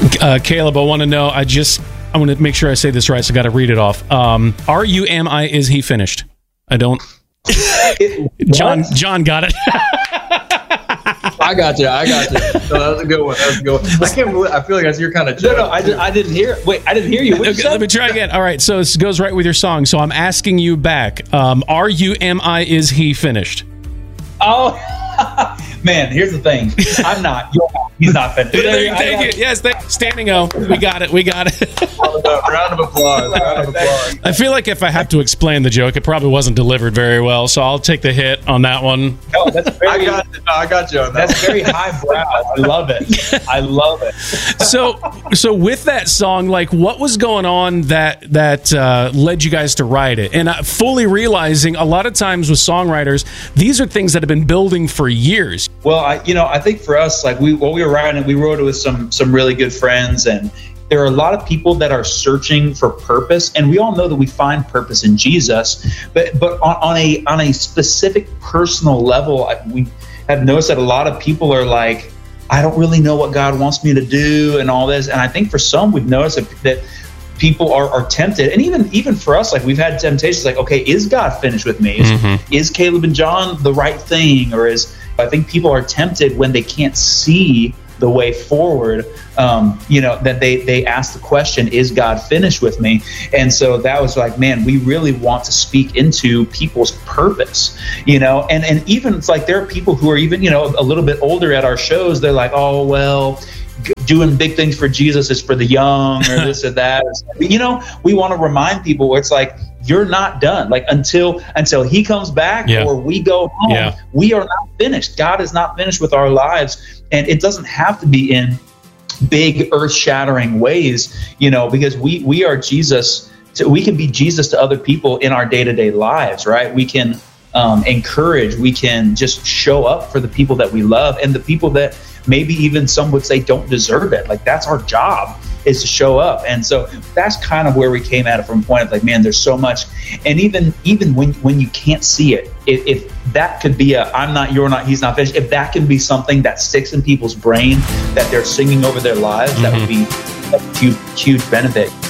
Caleb, I want to know, I want to make sure I say this right, so I got to read it off. Are you, am I, is he finished? I don't. John got it. I got you. No, that was a good one. I can't believe. I feel like you're kind of. No, I didn't hear. Wait, I didn't hear you. Okay, let me try again. All right, so this goes right with your song. So I'm asking you back. Are you, am I, is he finished? Oh, man, here's the thing. I'm not. You're not. He's not finished. Thank you. Yes, standing O. We got it. Round of applause. I feel like if I have to explain the joke, it probably wasn't delivered very well, so I'll take the hit on that one. No, that's very, I got you on that. That's very highbrow. I love it. So with that song, like, what was going on that led you guys to write it? And fully realizing a lot of times with songwriters, these are things that have been building for years. Well, I think for us, like while we were writing it, we wrote it with some really good friends, and there are a lot of people that are searching for purpose, and we all know that we find purpose in Jesus. But on a specific personal level, we have noticed that a lot of people are like, I don't really know what God wants me to do, and all this. And I think for some, we've noticed that people are tempted, and even for us, like we've had temptations, like, okay, is God finished with me? Is Caleb and John the right thing, or I think people are tempted when they can't see the way forward, that they ask the question, is God finished with me? And so that was like, man, we really want to speak into people's purpose, and even it's like there are people who are even, a little bit older at our shows. They're like, oh, well, doing big things for Jesus is for the young, or this or that. We want to remind people where it's like, you're not done. Like until he comes back or we go home, we are not finished. God is not finished with our lives. And it doesn't have to be in big earth-shattering ways, because we are Jesus. We can be Jesus to other people in our day-to-day lives, right? We can encourage, we can just show up for the people that we love, and the people that maybe even some would say don't deserve it. Like that's our job, is to show up. And so that's kind of where we came at it from a point of like, man, there's so much. And even when you can't see it, if that could be I'm not, you're not, he's not finished, if that can be something that sticks in people's brain that they're singing over their lives, that would be a huge benefit.